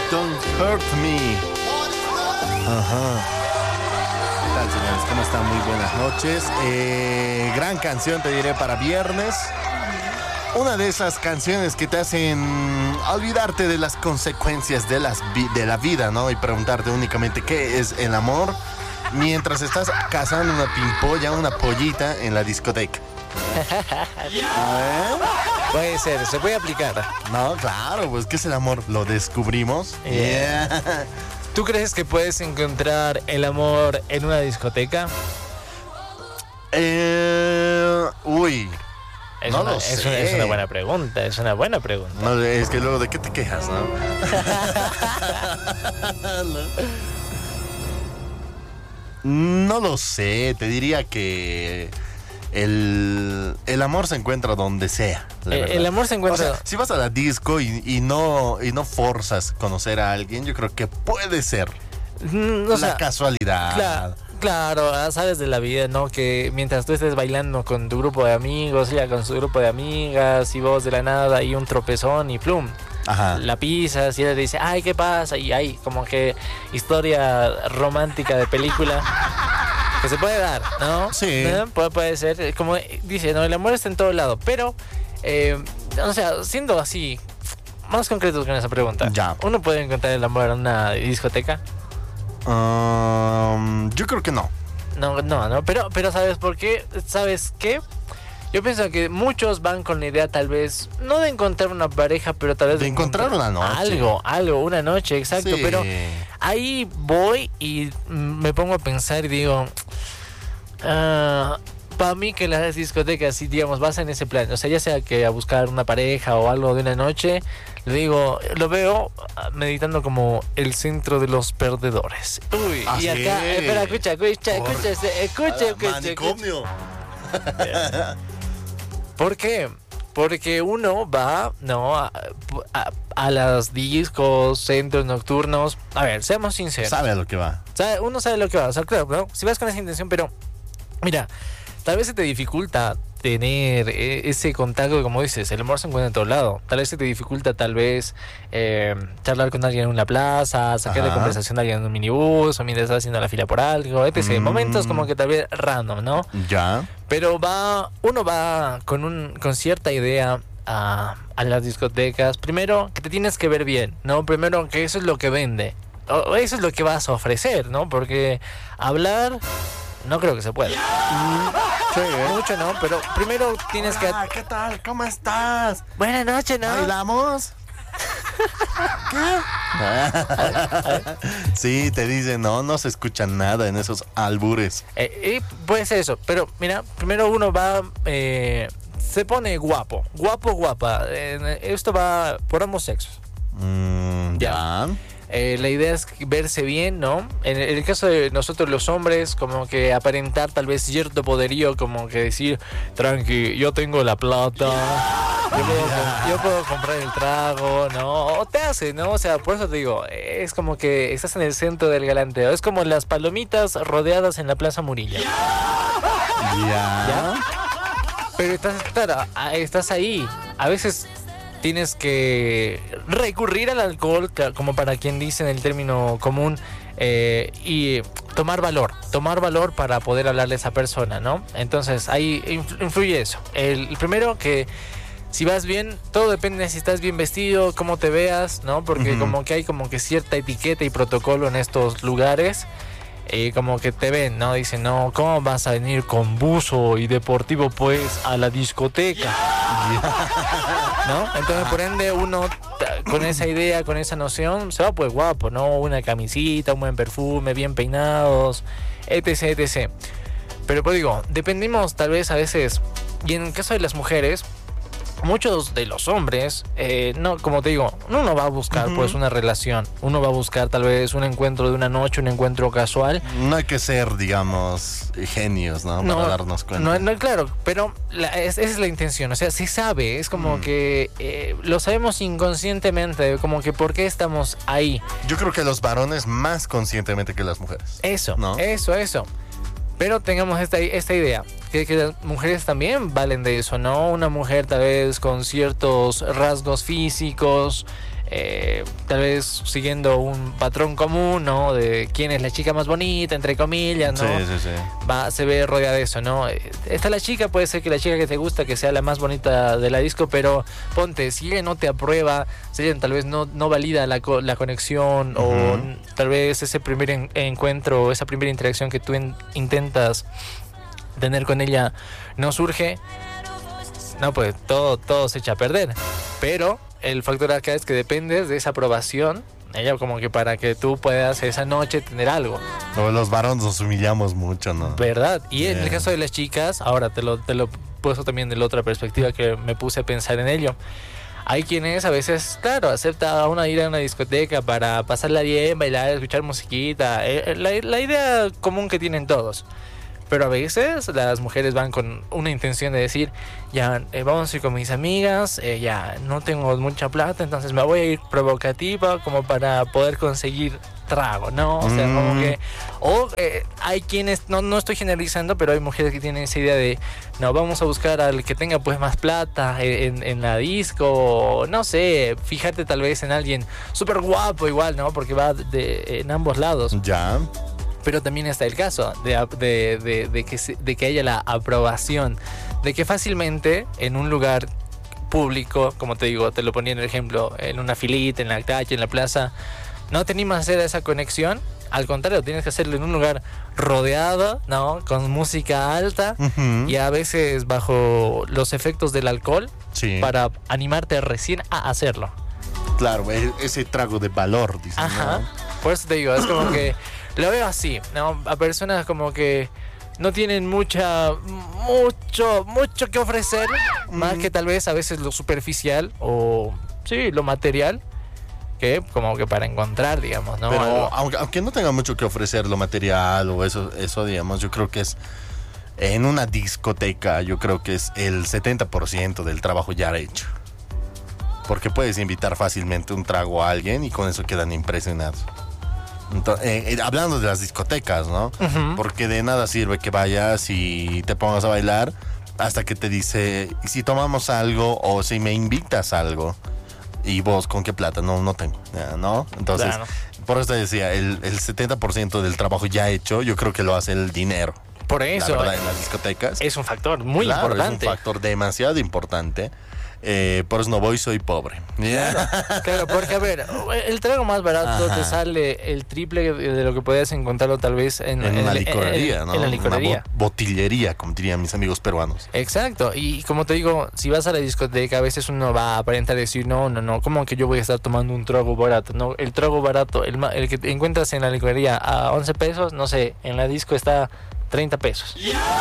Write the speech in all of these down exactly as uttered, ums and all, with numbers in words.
Don't Hurt Me. Ajá. ¿Qué tal, señores? ¿Cómo están? Muy buenas noches. Eh, gran canción, te diré, para viernes. Una de esas canciones que te hacen olvidarte de las consecuencias de, las vi- de la vida, ¿no? Y preguntarte únicamente qué es el amor mientras estás cazando una pimpolla, una pollita en la discoteca. A ver. Puede ser, se puede aplicar. No, claro, pues ¿qué es el amor? ¿Lo descubrimos? Yeah. Yeah. ¿Tú crees que puedes encontrar el amor en una discoteca? Eh, uy. Es, No una, lo es, sé. una, es una buena pregunta, es una buena pregunta. No, es que luego de qué te quejas, ¿no? No lo sé, te diría que el, el amor se encuentra donde sea. La Eh, verdad. el amor se encuentra- O sea, si vas a la disco y, y no, y no forzas conocer a alguien, yo creo que puede ser Mm, o la sea, casualidad. Claro, claro, ah, sabes de la vida, ¿no? Que mientras tú estés bailando con tu grupo de amigos, ella con su grupo de amigas, y vos de la nada y un tropezón y plum, Ajá. la pisas y ella te dice, ay, ¿qué pasa? Y hay como que historia romántica de película que se puede dar, ¿no? Sí. ¿No? Puede, puede ser, como dice, no, el amor está en todo lado, pero, eh, o sea, siendo así, más concretos con esa pregunta, Ya. ¿uno puede encontrar el amor en una discoteca? Um, yo creo que no. No, no, no, pero, pero ¿sabes por qué? ¿Sabes qué? Yo pienso que muchos van con la idea tal vez, no de encontrar una pareja, pero tal vez De encontrar una noche. Algo, algo, una noche, exacto, Sí. pero ahí voy y mm, me pongo a pensar y digo, para mí que las discotecas, si digamos, vas en ese plan, o sea, ya sea que a buscar una pareja o algo de una noche, le digo, lo veo ah, meditando como el centro de los perdedores. Uy, Ah, y sí. acá, espera, escucha, escucha, Por- escucha, escucha, escucha, escucha. Manicomio. ¿Por qué? Porque uno va, ¿no? A, a- a las discos, centros nocturnos. A ver, seamos sinceros. Sabe a lo que va. Sabe- Uno sabe lo que va. O sea, claro, ¿no? Si vas con esa intención, pero mira, tal vez se te dificulta tener eh, ese contacto, como dices, el amor se encuentra en todo lado. Tal vez se te dificulta, tal vez, eh, charlar con alguien en una plaza, sacar de Ajá. conversación a alguien en un minibús, o mientras estás haciendo la fila por algo, etcétera. Mm. Momentos como que tal vez random, ¿no? Ya. Pero va, uno va con un, con cierta idea a, a las discotecas. Primero, que te tienes que ver bien, ¿no? Primero, que eso es lo que vende. O eso es lo que vas a ofrecer, ¿no? Porque hablar, no creo que se pueda. Sí, ¿eh? Mucho, ¿no? Pero primero tienes que... Hola, ¿qué tal? ¿Cómo estás? Buenas noches, ¿no? ¿Bailamos? ¿Qué? Sí, te dicen, no, no se escucha nada en esos albures. Eh, y puede ser eso, pero mira, primero uno va, eh, se pone guapo, guapo, guapa. Eh, esto va por ambos sexos. Mm, ya. Eh, la idea es verse bien, ¿no? En el, en el caso de nosotros los hombres, como que aparentar tal vez cierto poderío, como que decir, tranqui, yo tengo la plata, yo puedo, yo puedo comprar el trago, ¿no? O te hace, ¿no? O sea, por eso te digo, es como que estás en el centro del galanteo, es como las palomitas rodeadas en la Plaza Murilla. Ya. ¿Ya? Pero estás, claro, a- estás ahí. A veces tienes que recurrir al alcohol, ca- como para quien dice en el término común, eh, y tomar valor, tomar valor para poder hablarle a esa persona, ¿no? Entonces ahí influ- influye eso. El, el primero que si vas bien, todo depende de si estás bien vestido, cómo te veas, ¿no? Porque Ujú. como que hay como que cierta etiqueta y protocolo en estos lugares. Y como que te ven, ¿no? Dicen, no, ¿cómo vas a venir con buzo y deportivo pues a la discoteca? ¿No? Entonces por ende uno ta- con esa idea, con esa noción, se va pues guapo, ¿no? Una camisita, un buen perfume, bien peinados, etc, etcétera. Pero pues digo, dependemos tal vez a veces, y en el caso de las mujeres, muchos de los hombres, eh, no, como te digo, uno no va a buscar Ujú. pues una relación, uno va a buscar tal vez un encuentro de una noche, un encuentro casual. No hay que ser, digamos, genios, ¿no? Para darnos cuenta. No, no, claro, pero la- es- esa es la intención, o sea, se sabe, es como Mm. que eh, lo sabemos inconscientemente, como que por qué estamos ahí. Yo creo que los varones más conscientemente que las mujeres. Eso, ¿No? eso, eso. Pero tengamos esta, esta idea, que, que las mujeres también valen de eso, ¿no? Una mujer tal vez con ciertos rasgos físicos, eh, tal vez siguiendo un patrón común, ¿no? De quién es la chica más bonita, entre comillas, ¿no? Sí, sí, sí. Va, se ve rodeada de eso, ¿no? Está la chica, puede ser que la chica que te gusta, que sea la más bonita de la disco, pero ponte, si ella no te aprueba, si ella tal vez no, no valida la, co- la conexión, uh-huh. o tal vez ese primer en- encuentro, esa primera interacción que tú en- intentas tener con ella no surge, no, pues todo, todo se echa a perder. Pero el factor acá es que dependes de esa aprobación, ella como que para que tú puedas esa noche tener algo. No, los varones nos humillamos mucho, ¿no? ¿Verdad? Y yeah. en el caso de las chicas, ahora te lo, te lo puesto también de la otra perspectiva que me puse a pensar en ello. Hay quienes a veces, claro, acepta una ir a una discoteca para pasarla bien, bailar, escuchar musiquita, eh, la, la idea común que tienen todos. Pero a veces las mujeres van con una intención de decir, ya, eh, vamos a ir con mis amigas, eh, ya, no tengo mucha plata, entonces me voy a ir provocativa como para poder conseguir trago, ¿no? O sea, mm. como que... O eh, hay quienes, no, no estoy generalizando, pero hay mujeres que tienen esa idea de, no, vamos a buscar al que tenga pues más plata en, en la disco, no sé, fíjate tal vez en alguien súper guapo igual, ¿no? Porque va de, en ambos lados. Ya. Pero también está el caso de, de, de, de, que, de que haya la aprobación, de que fácilmente en un lugar público, como te digo, te lo ponía en el ejemplo, en una filita, en la calle, en la plaza, no te animas a hacer esa conexión. Al contrario, tienes que hacerlo en un lugar rodeado, ¿no? Con música alta, uh-huh. y a veces bajo los efectos del alcohol, sí. para animarte recién a hacerlo. Claro, ese trago de valor, dicen. Ajá. ¿No? Por eso te digo, es como que lo veo así, ¿no? A personas como que no tienen mucha, mucho, mucho que ofrecer, mm. más que tal vez a veces lo superficial o, sí, lo material, que como que para encontrar, digamos, ¿no? Pero aunque, aunque no tenga mucho que ofrecer lo material o eso, eso, digamos, yo creo que es, en una discoteca, yo creo que es el setenta por ciento del trabajo ya hecho. Porque puedes invitar fácilmente un trago a alguien y con eso quedan impresionados. Entonces, eh, eh, hablando de las discotecas, ¿no? Uh-huh. Porque de nada sirve que vayas y te pongas a bailar hasta que te dice, ¿y si tomamos algo o si me invitas a algo? ¿Y vos con qué plata? No, no tengo, ¿no? Entonces, claro. Por eso te decía, el, el setenta por ciento del trabajo ya hecho, yo creo que lo hace el dinero. Por eso, la verdad, en las discotecas es un factor muy claro, importante. Es un factor demasiado importante. Eh, por eso no voy, soy pobre. Claro, claro, porque a ver, el trago más barato, ajá, te sale el triple de lo que podías encontrarlo tal vez en, en, en una licorería, en, ¿no? En la licorería. Una botillería, como dirían mis amigos peruanos. Exacto, y como te digo, si vas a la discoteca, a veces uno va a aparentar decir, no, no, no, ¿cómo que yo voy a estar tomando un trago barato? No, el trago barato, el, el que encuentras en la licorería a once pesos, no sé, en la disco está treinta pesos.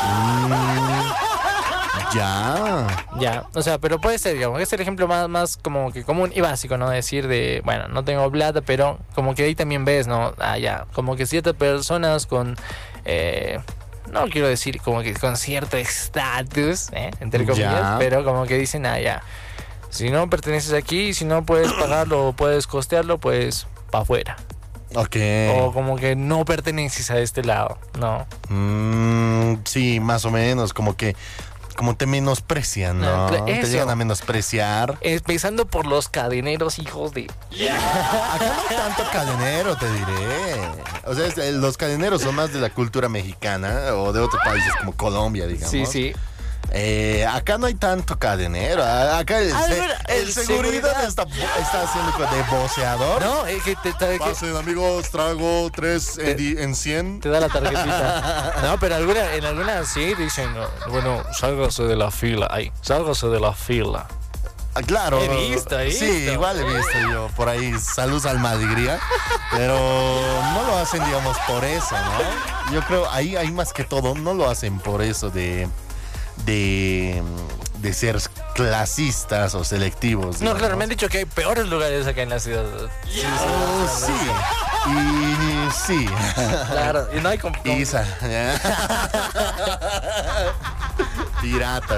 Mm. Ya. Ya, o sea, pero puede ser, digamos, es el ejemplo más, más como que común y básico, ¿no? Decir de, bueno, no tengo plata, pero como que ahí también ves, ¿no? Ah, ya, como que ciertas personas con, eh, no quiero decir como que con cierto estatus, ¿eh? Entre comillas, ya, pero como que dicen, ah, ya, si no perteneces aquí, si no puedes pagarlo o puedes costearlo, pues pa' afuera. Ok. O como que no perteneces a este lado, ¿no? Mm, sí, más o menos, como que como te menosprecian, ¿no? Eso. Te llegan a menospreciar. Empezando por los cadeneros, hijos de... Acá no hay tanto cadenero, te diré. O sea, es, los cadeneros son más de la cultura mexicana o de otros países como Colombia, digamos. Sí, sí. Eh, acá no hay tanto cadenero. Acá el, ah, se, ver, el, el seguridad, seguridad está, está haciendo de voceador. No, es que te, te pasen, que... amigos, trago tres te, en, en cien. Te da la tarjetita. No, pero alguna, en algunas sí dicen, bueno, sálgase de la fila. Ahí, sálgase de la fila. Ah, claro. He visto, he visto. Sí, igual he visto yo por ahí. Salud al Madigría. Pero no lo hacen, digamos, por eso, ¿no? Yo creo ahí, ahí más que todo, no lo hacen por eso de... De, de ser clasistas o selectivos. No, digamos. Claro, me han dicho que hay peores lugares acá en la ciudad. Sí, oh, sí. Y sí. Claro, y no hay comp- Isa. Piratas.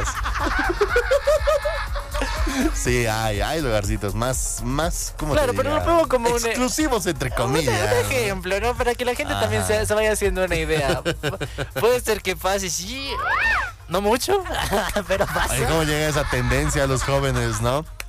Sí, hay, hay lugarcitos más, más, ¿cómo claro, te pero diga? lo pongo como exclusivos un, entre comillas. Un, un ejemplo, ¿no? Para que la gente Ajá. también se, se vaya haciendo una idea. Puede ser que pase, sí, no mucho, pero pasa. Ay, ¿cómo llega esa tendencia a los jóvenes, no?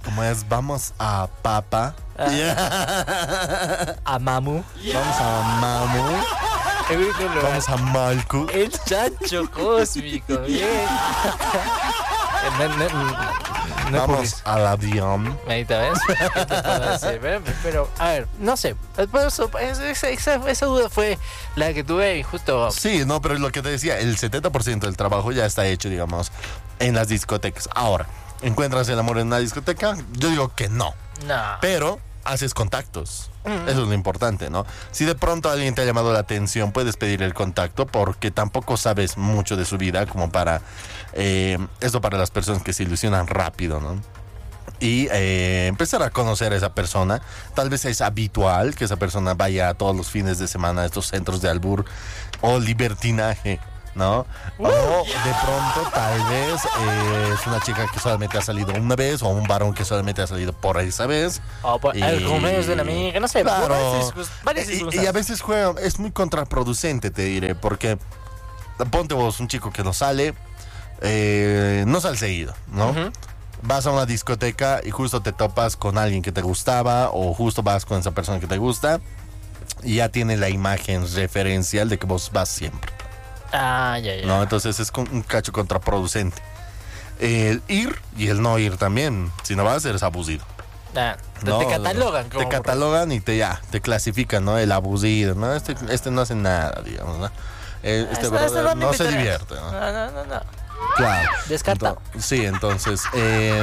como es, vamos a Papa. Ah. Yeah. A Mamu. Vamos a Mamu. Vamos a Malcu. El chancho cósmico, bien. No, no, no, no Vamos al avión. ahí está, ¿ves? ¿Qué te puedo decir? Pero, pero, a ver, no sé. Eso, esa, esa, esa duda fue la que tuve y justo. Sí, no, pero lo que te decía, el setenta por ciento del trabajo ya está hecho, digamos, en las discotecas. Ahora, ¿encuentras el amor en una discoteca? Yo digo que no. No. Pero haces contactos. Eso es lo importante, ¿no? Si de pronto alguien te ha llamado la atención, puedes pedir el contacto porque tampoco sabes mucho de su vida como para... Eh, esto para las personas que se ilusionan rápido, ¿no? Y eh, empezar a conocer a esa persona. Tal vez es habitual que esa persona vaya todos los fines de semana a estos centros de albur o libertinaje, ¿no? O de pronto tal vez eh, es una chica que solamente ha salido una vez o un varón que solamente ha salido por esa vez. O por y... el cumpleaños de una amiga, no sé. Claro. Varias, varias y, y a veces juega, es muy contraproducente, te diré, porque ponte vos un chico que no sale, eh, no sale seguido, ¿no? Uh-huh. Vas a una discoteca y justo te topas con alguien que te gustaba o justo vas con esa persona que te gusta y ya tiene la imagen referencial de que vos vas siempre. Ah, ya, ya. ¿No? Entonces es un cacho contraproducente. El ir y el no ir también. Si no vas, eres abusivo. Ah, te, no, te catalogan. Te catalogan y te ya, te clasifican, ¿no? El abusivo, ¿no? Este, este no hace nada, digamos, ¿no? Este Eso, brother eso no, no se divierte, ¿no? No, no, no, no. Claro. Descarta. Entonces, sí, entonces, eh,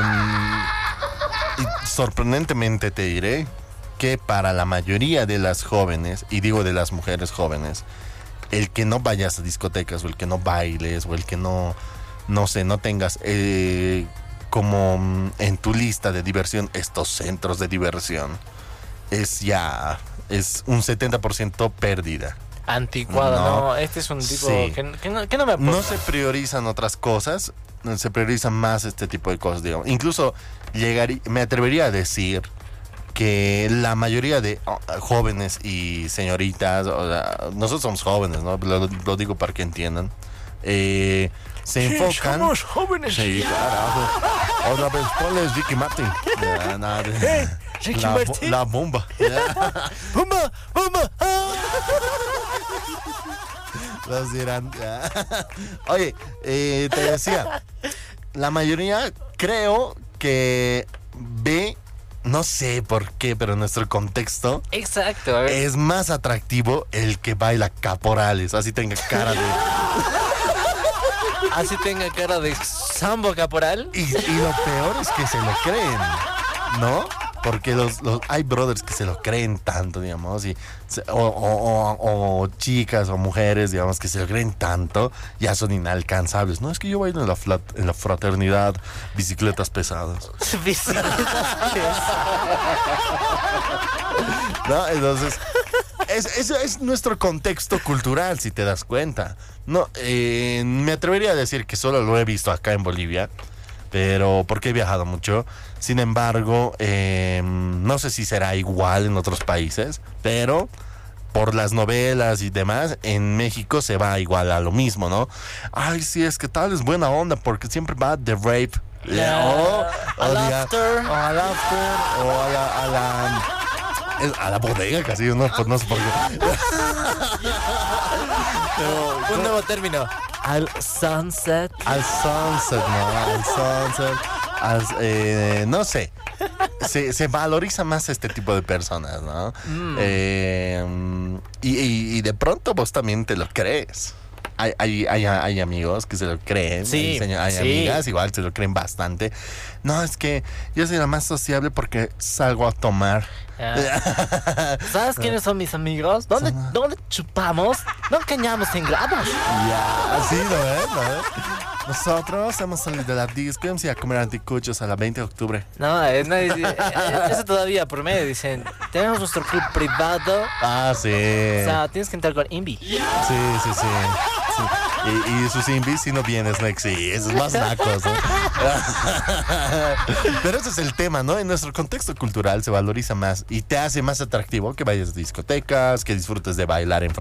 y sorprendentemente te diré que para la mayoría de las jóvenes, y digo de las mujeres jóvenes, el que no vayas a discotecas o el que no bailes o el que no, no sé, no tengas eh, como en tu lista de diversión estos centros de diversión, es ya, es un setenta por ciento pérdida. Anticuado, no. no. Este es un tipo Sí. que, que, no, que no me aporta. No se priorizan otras cosas, se priorizan más este tipo de cosas, digamos. Incluso llegaría, me atrevería a decir que la mayoría de oh, jóvenes y señoritas, o sea, nosotros somos jóvenes, ¿no? Lo, lo digo para que entiendan. Eh, se sí, enfocan. Somos jóvenes. Sí, carajo. Otra vez, ponles Ricky Martin. Ya, nada, hey, Ricky la, Martin. La bomba. Ya. Bomba, bomba. Ah. Los dirán. Ya. Oye, eh, te decía, la mayoría creo que ve, no sé por qué, pero en nuestro contexto. Exacto. A ver. Es más atractivo el que baila caporales, así tenga cara de. Así tenga cara de sambo caporal. Y, y lo peor es que se lo creen, ¿no? Porque los, los hay brothers que se lo creen tanto, digamos, y se, o, o, o, o chicas o mujeres, digamos, que se lo creen tanto, ya son inalcanzables. No, es que yo bailo en la, flat, en la fraternidad, bicicletas pesadas. Bicicletas pesadas. ¿No? Entonces, es, es, es nuestro contexto cultural, si te das cuenta. No, eh, me atrevería a decir que solo lo he visto acá en Bolivia, pero porque he viajado mucho. Sin embargo, eh, no sé si será igual en otros países, pero por las novelas y demás, en México se va igual a lo mismo, ¿no? Ay, sí, es que tal es buena onda, porque siempre va de rape. Yeah. O, o, al diga, after. o al after, o a la... A la a la bodega casi, no, pues no sé por qué. Pero, un nuevo término. Al sunset. Al sunset, ¿no? Al sunset. Al, eh, no sé. Se, se valoriza más este tipo de personas, ¿no? Mm. Eh, y, y, y de pronto vos también te lo crees. Hay, hay, hay, hay amigos que se lo creen. Sí, hay, hay sí. amigas igual se lo creen bastante. No, es que yo soy la más sociable porque salgo a tomar. Yeah. ¿Sabes quiénes son mis amigos? ¿Dónde, ¿dónde chupamos? No cañamos en grados. Ya, así, ¿no ves? ¿No ves? Nosotros hemos salido de la disco y vamos a ir a comer anticuchos a la veinte de octubre. No, es, no, es, eso todavía por medio dicen, tenemos nuestro club privado. Ah, sí. O sea, tienes que entrar con Invi. Sí, sí, sí. sí. Y, y sus Invis si no vienes, no existe. Es más nacos, ¿no? Pero ese es el tema, ¿no? En nuestro contexto cultural se valoriza más y te hace más atractivo que vayas a discotecas, que disfrutes de bailar en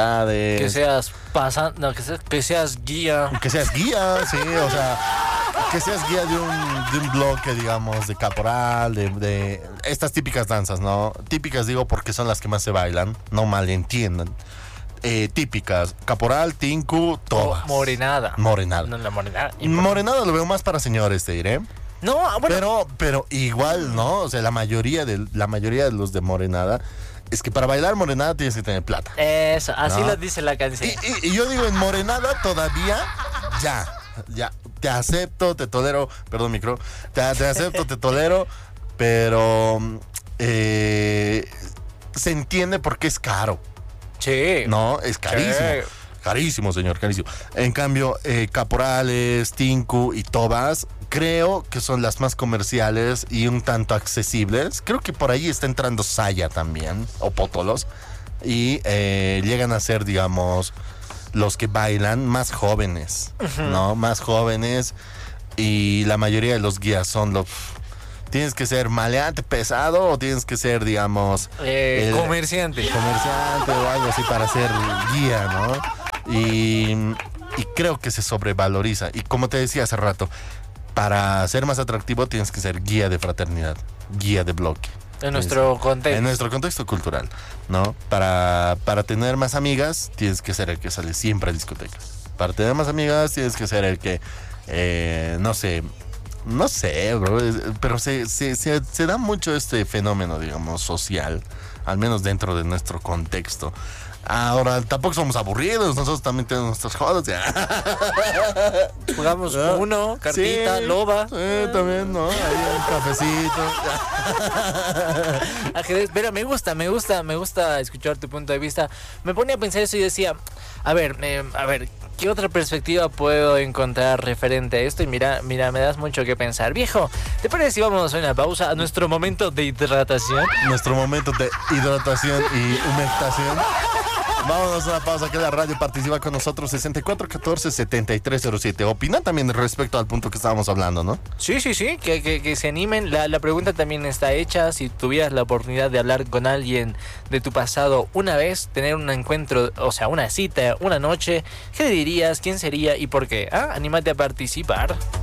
fraternidades. Que seas pasando, no, que seas, que seas guía. Que seas guía, sí, o sea, que seas guía de un, de un bloque, digamos, de caporal, de, de estas típicas danzas, ¿no? Típicas digo porque son las que más se bailan, no malentiendan. Eh, típicas, caporal, tinku, todas. O morenada. Morenada. No, la morenada. Morenada lo veo más para señores, te diré. No, bueno. Pero, pero igual, ¿no? O sea, la mayoría de, la mayoría de los de morenada es que para bailar morenada tienes que tener plata. Eso, así ¿no? lo dice la canción. Y, y, y yo digo, en morenada todavía, ya, ya, te acepto, te tolero, perdón, micro, te, te acepto, te tolero, pero eh, se entiende porque es caro. Sí. No, es carísimo. Sí. Carísimo, señor, carísimo. En cambio, eh, caporales, tinku y tobas, creo que son las más comerciales y un tanto accesibles. Creo que por ahí está entrando saya también, o potolos. Y eh, llegan a ser, digamos, los que bailan más jóvenes, uh-huh. ¿no? Más jóvenes. Y la mayoría de los guías son los... ¿Tienes que ser maleante, pesado o tienes que ser, digamos... Eh, el, comerciante. Comerciante o algo así para ser guía, ¿no? Y, y creo que se sobrevaloriza. Y como te decía hace rato, para ser más atractivo tienes que ser guía de fraternidad, guía de bloque. En nuestro contexto. En nuestro contexto cultural, ¿no? Para, para tener más amigas tienes que ser el que sale siempre a discotecas. Para tener más amigas tienes que ser el que, eh, no sé... No sé, bro, pero se, se, se, se da mucho este fenómeno, digamos, social, al menos dentro de nuestro contexto. Ahora, tampoco somos aburridos, nosotros también tenemos nuestras jodas. Jugamos uno, cartita, sí, loba. Sí, también, ¿no? Ahí un cafecito. Ajedrez, pero me gusta, me gusta, me gusta escuchar tu punto de vista. Me ponía a pensar eso y decía, a ver, eh, a ver, ¿qué otra perspectiva puedo encontrar referente a esto? Y mira, mira, me das mucho que pensar. Viejo, ¿te parece si vamos a una pausa a nuestro momento de hidratación? Nuestro momento de hidratación y humectación. Vámonos a una pausa, que la radio participa con nosotros, sesenta y cuatro catorce setenta y tres cero siete. Opina también respecto al punto que estábamos hablando, ¿no? Sí, sí, sí, que, que, que se animen. La, la pregunta también está hecha. Si tuvieras la oportunidad de hablar con alguien de tu pasado una vez, tener un encuentro, o sea, una cita, una noche, ¿qué le dirías? ¿Quién sería y por qué? ¿Ah? Anímate a participar.